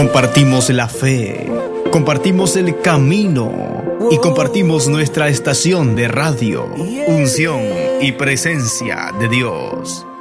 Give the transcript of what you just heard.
Compartimos la fe, compartimos el camino y compartimos nuestra estación de radio, unción y presencia de Dios.